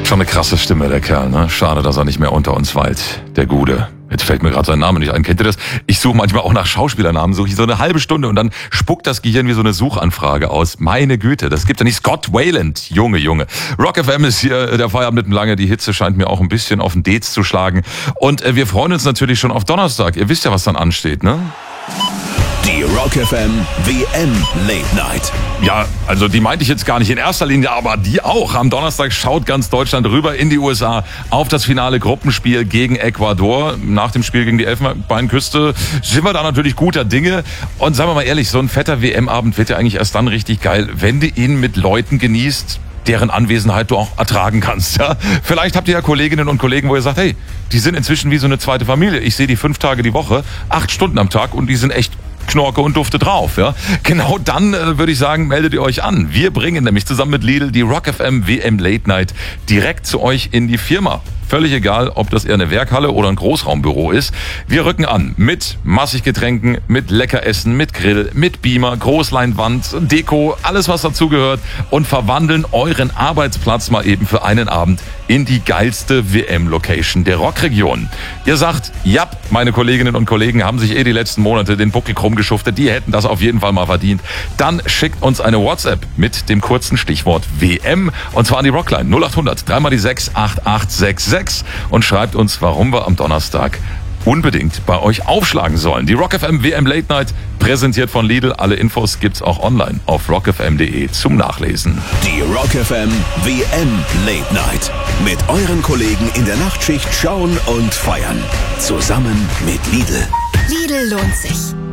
Schon eine krasse Stimme, der Kerl, ne? Schade, dass er nicht mehr unter uns weilt. Der Gute. Jetzt fällt mir gerade sein Name nicht ein. Kennt ihr das? Ich suche manchmal auch nach Schauspielernamen, suche ich so eine halbe Stunde und dann spuckt das Gehirn wie so eine Suchanfrage aus. Meine Güte, das gibt ja nicht. Scott Weiland, Junge. Rock FM ist hier, der Feierabend mitten lange. Die Hitze scheint mir auch ein bisschen auf den Dez zu schlagen. Und wir freuen uns natürlich schon auf Donnerstag. Ihr wisst ja, was dann ansteht, ne? Die Rock FM WM Late Night. Ja, also die meinte ich jetzt gar nicht in erster Linie, aber die auch. Am Donnerstag schaut ganz Deutschland rüber in die USA auf das finale Gruppenspiel gegen Ecuador. Nach dem Spiel gegen die Elfenbeinküste sind wir da natürlich guter Dinge. Und sagen wir mal ehrlich, so ein fetter WM-Abend wird ja eigentlich erst dann richtig geil, wenn du ihn mit Leuten genießt, deren Anwesenheit du auch ertragen kannst. Ja? Vielleicht habt ihr ja Kolleginnen und Kollegen, wo ihr sagt, hey, die sind inzwischen wie so eine zweite Familie. Ich sehe die 5 Tage die Woche, 8 Stunden am Tag und die sind echt Knorke und Dufte drauf. Ja? Genau dann würde ich sagen, meldet ihr euch an. Wir bringen nämlich zusammen mit Lidl die Rock FM WM Late Night direkt zu euch in die Firma. Völlig egal, ob das eher eine Werkhalle oder ein Großraumbüro ist. Wir rücken an mit massig Getränken, mit Leckeressen, mit Grill, mit Beamer, Großleinwand, Deko, alles was dazugehört und verwandeln euren Arbeitsplatz mal eben für einen Abend in die geilste WM-Location der Rockregion. Ihr sagt, ja, meine Kolleginnen und Kollegen haben sich die letzten Monate den Buckel krumm geschuftet, die hätten das auf jeden Fall mal verdient. Dann schickt uns eine WhatsApp mit dem kurzen Stichwort WM und zwar an die Rockline 0800 3 die 6 8866 und schreibt uns, warum wir am Donnerstag unbedingt bei euch aufschlagen sollen. Die Rock FM WM Late Night, präsentiert von Lidl. Alle Infos gibt's auch online auf rockfm.de zum Nachlesen. Die Rock FM WM Late Night. Mit euren Kollegen in der Nachtschicht schauen und feiern. Zusammen mit Lidl. Lidl lohnt sich.